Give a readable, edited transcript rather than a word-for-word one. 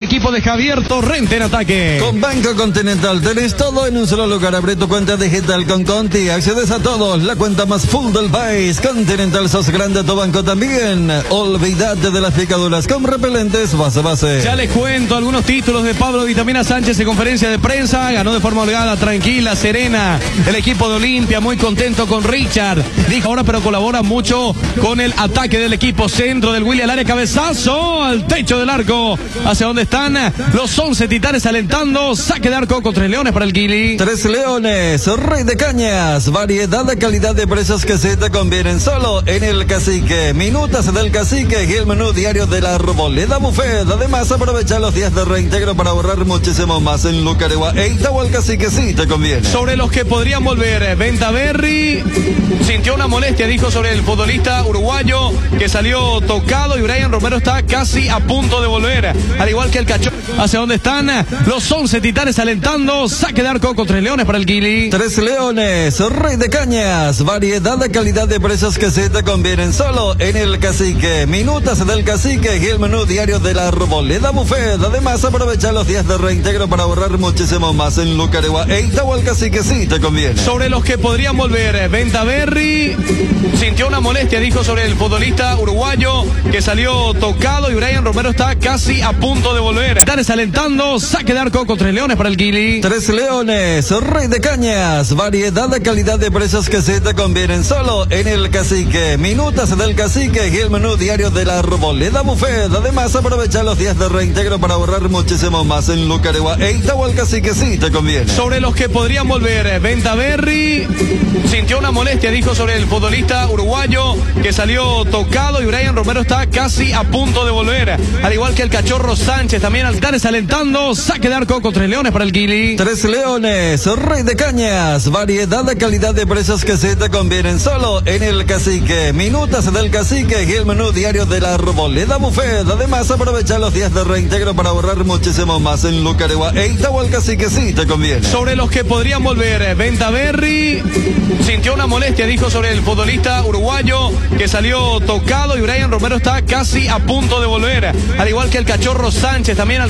equipo de Javier Torrente en ataque. Con Banco Continental tenés todo en un solo lugar. Abre tu cuenta digital con Conti. Accedes a todos. La cuenta más full del país. Continental, sos grande, tu banco también. Olvídate de las picaduras con repelentes base a base. Ya les cuento algunos títulos de Pablo Vitamina Sánchez en conferencia de prensa. Ganó de forma holgada, tranquila, serena. El equipo de Olimpia muy contento con Richard. Dijo ahora, pero colabora mucho con el ataque del equipo. Centro del Willy al área, cabezazo al techo del arco. ¿Hacia dónde están los 11 titanes alentando? Saque de arco con 3 leones para el Guili. 3 leones, rey de cañas. Variedad de calidad de precios que se te convienen solo en el Cacique. Minutas del Cacique y el menú diario de la Arboleda Buffet. Además, aprovecha los días de reintegro para ahorrar muchísimo más en Lucaregua e Itahual Cacique. Sí te conviene. Sobre los que podrían volver, Venta Berry sintió una molestia, dijo sobre el futbolista uruguayo que salió tocado, y Brian Romero está casi a punto de volver, al igual que el Cachorro. ¿Hacia dónde están los 11 titanes alentando? Saque de arco con 3 leones para el Guili. 3 leones, rey de cañas. Variedad de calidad de precios que se te convienen solo en el Cacique. Minutas del Cacique y el menú diario de la Arboleda Buffet. Además, aprovecha los días de reintegro para ahorrar muchísimo más en Lucaregua e Itahual Cacique. Sí te conviene. Sobre los que podrían volver, Venta Berry sintió una molestia, dijo sobre el futbolista uruguayo que salió tocado, y Brian Romero está casi a punto de volver. Titanes alentando, saque de arco con 3 leones para el Guili. 3 leones, rey de cañas. Variedad de calidad de precios que se te convienen solo en el Cacique. Minutas del Cacique y el menú diario de la Arboleda Buffet. Además, aprovecha los días de reintegro para ahorrar muchísimo más en Lucaregua e Itahual Cacique. Sí te conviene. Sobre los que podrían volver, Venta Berry sintió una molestia, dijo sobre el futbolista uruguayo que salió tocado, y Brian Romero está casi a punto de volver, al igual que el Cachorro Sánchez. También Altares alentando, saque de arco con 3 leones para el Guili. 3 leones, rey de cañas. Variedad de calidad de precios que se te convienen solo en el Cacique. Minutas del Cacique y el menú diario de la Arboleda Buffet. Además, aprovecha los días de reintegro para ahorrar muchísimo más en Lucaregua e Itahual Cacique. Sí te conviene. Sobre los que podrían volver, Venta Berry sintió una molestia, dijo sobre el futbolista uruguayo que salió tocado, y Brian Romero está casi a punto de volver, al igual que el Cachorro Sánchez. También